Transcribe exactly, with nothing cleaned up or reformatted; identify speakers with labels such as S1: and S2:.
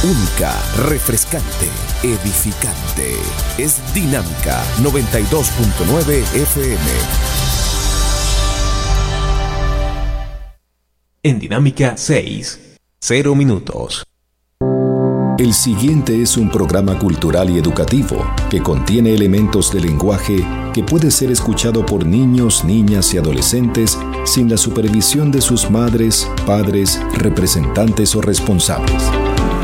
S1: única, refrescante, edificante. Es Dinámica noventa y dos punto nueve F M.
S2: En Dinámica seis, cero minutos.
S3: El siguiente es un programa cultural y educativo que contiene elementos de lenguaje que puede ser escuchado por niños, niñas y adolescentes sin la supervisión de sus madres, padres, representantes o responsables.